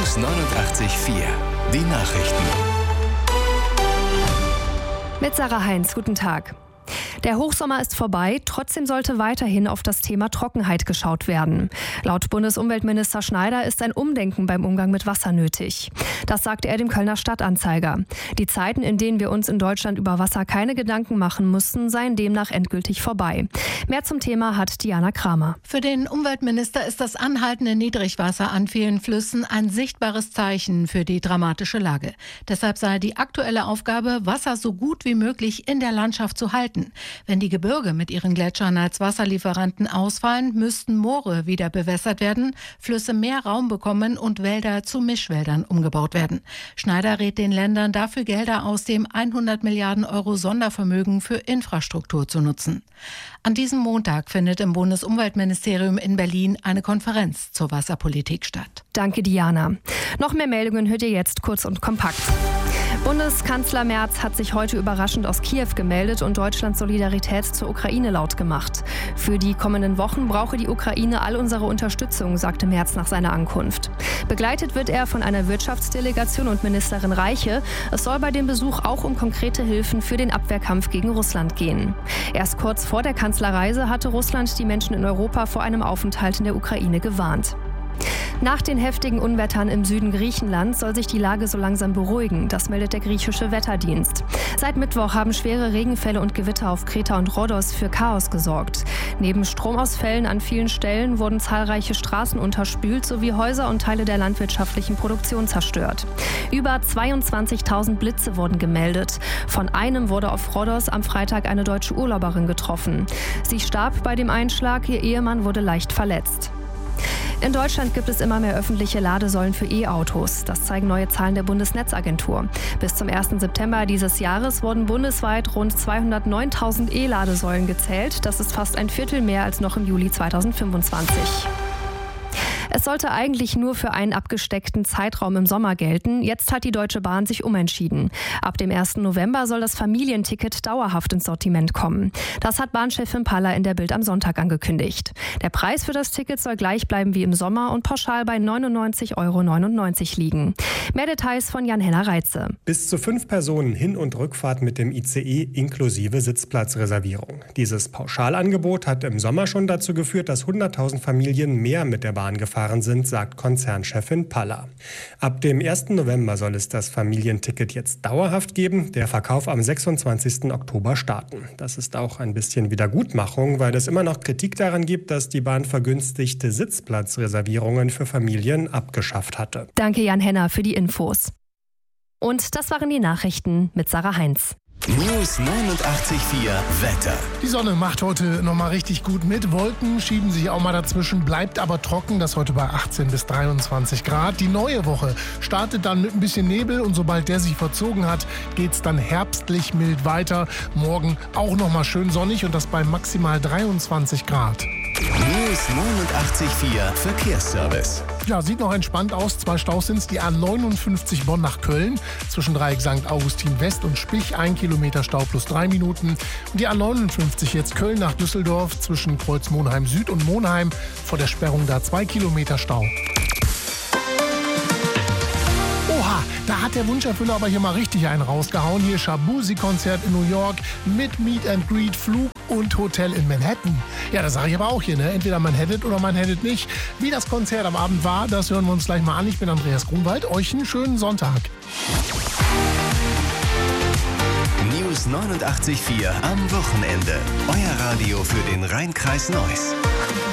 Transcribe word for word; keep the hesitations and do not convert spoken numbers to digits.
News neunundachtzig Komma vier. Die Nachrichten. Mit Sarah Heinz, guten Tag. Der Hochsommer ist vorbei, trotzdem sollte weiterhin auf das Thema Trockenheit geschaut werden. Laut Bundesumweltminister Schneider ist ein Umdenken beim Umgang mit Wasser nötig. Das sagte er dem Kölner Stadtanzeiger. Die Zeiten, in denen wir uns in Deutschland über Wasser keine Gedanken machen mussten, seien demnach endgültig vorbei. Mehr zum Thema hat Diana Kramer. Für den Umweltminister ist das anhaltende Niedrigwasser an vielen Flüssen ein sichtbares Zeichen für die dramatische Lage. Deshalb sei die aktuelle Aufgabe, Wasser so gut wie möglich in der Landschaft zu halten. Wenn die Gebirge mit ihren Gletschern als Wasserlieferanten ausfallen, müssten Moore wieder bewässert werden, Flüsse mehr Raum bekommen und Wälder zu Mischwäldern umgebaut werden. Schneider rät den Ländern dafür, Gelder aus dem hundert Milliarden Euro Sondervermögen für Infrastruktur zu nutzen. An diesem Montag findet im Bundesumweltministerium in Berlin eine Konferenz zur Wasserpolitik statt. Danke, Diana. Noch mehr Meldungen hört ihr jetzt kurz und kompakt. Bundeskanzler Merz hat sich heute überraschend aus Kiew gemeldet und Deutschlands Solidarität zur Ukraine laut gemacht. Für die kommenden Wochen brauche die Ukraine all unsere Unterstützung, sagte Merz nach seiner Ankunft. Begleitet wird er von einer Wirtschaftsdelegation und Ministerin Reiche. Es soll bei dem Besuch auch um konkrete Hilfen für den Abwehrkampf gegen Russland gehen. Erst kurz vor der Kanzlerreise hatte Russland die Menschen in Europa vor einem Aufenthalt in der Ukraine gewarnt. Nach den heftigen Unwettern im Süden Griechenlands soll sich die Lage so langsam beruhigen, das meldet der griechische Wetterdienst. Seit Mittwoch haben schwere Regenfälle und Gewitter auf Kreta und Rhodos für Chaos gesorgt. Neben Stromausfällen an vielen Stellen wurden zahlreiche Straßen unterspült sowie Häuser und Teile der landwirtschaftlichen Produktion zerstört. Über zweiundzwanzigtausend Blitze wurden gemeldet. Von einem wurde auf Rhodos am Freitag eine deutsche Urlauberin getroffen. Sie starb bei dem Einschlag, ihr Ehemann wurde leicht verletzt. In Deutschland gibt es immer mehr öffentliche Ladesäulen für E-Autos. Das zeigen neue Zahlen der Bundesnetzagentur. Bis zum ersten September dieses Jahres wurden bundesweit rund zweihundertneuntausend E-Ladesäulen gezählt. Das ist fast ein Viertel mehr als noch im Juli zweitausendfünfundzwanzig. Es sollte eigentlich nur für einen abgesteckten Zeitraum im Sommer gelten. Jetzt hat die Deutsche Bahn sich umentschieden. Ab dem ersten November soll das Familienticket dauerhaft ins Sortiment kommen. Das hat Bahnchefin Paller in der Bild am Sonntag angekündigt. Der Preis für das Ticket soll gleich bleiben wie im Sommer und pauschal bei neunundneunzig Euro neunundneunzig liegen. Mehr Details von Jan-Henner Reitze. Bis zu fünf Personen Hin- und Rückfahrt mit dem I C E inklusive Sitzplatzreservierung. Dieses Pauschalangebot hat im Sommer schon dazu geführt, dass hunderttausend Familien mehr mit der Bahn gefahren sind, sagt Konzernchefin Paller. Ab dem ersten November soll es das Familienticket jetzt dauerhaft geben, der Verkauf am sechsundzwanzigsten Oktober starten. Das ist auch ein bisschen Wiedergutmachung, weil es immer noch Kritik daran gibt, dass die Bahn vergünstigte Sitzplatzreservierungen für Familien abgeschafft hatte. Danke Jan Henner für die Infos. Und das waren die Nachrichten mit Sarah Heinz. News neunundachtzig Komma vier Wetter. Die Sonne macht heute nochmal richtig gut mit. Wolken schieben sich auch mal dazwischen, bleibt aber trocken. Das heute bei achtzehn bis dreiundzwanzig Grad. Die neue Woche startet dann mit ein bisschen Nebel und sobald der sich verzogen hat, geht es dann herbstlich mild weiter. Morgen auch nochmal schön sonnig und das bei maximal dreiundzwanzig Grad. News neunundachtzig Komma vier Verkehrsservice. Ja, sieht noch entspannt aus. Zwei Staus sind es. Die A neunundfünfzig Bonn nach Köln. Zwischen Dreieck Sankt Augustin West und Spich ein Kilometer Stau plus drei Minuten. Und die A neunundfünfzig jetzt Köln nach Düsseldorf zwischen Kreuz Monheim Süd und Monheim. Vor der Sperrung da zwei Kilometer Stau. Oha, da hat der Wunscherfüller aber hier mal richtig einen rausgehauen. Hier Shabuzi-Konzert in New York mit Meet and Greet, Flug und Hotel in Manhattan. Ja, das sage ich aber auch hier, ne? Entweder man hättet oder man hättet nicht. Wie das Konzert am Abend war, das hören wir uns gleich mal an. Ich bin Andreas Grunwald. Euch einen schönen Sonntag. News neunundachtzig Komma vier am Wochenende. Euer Radio für den Rhein-Kreis Neuss.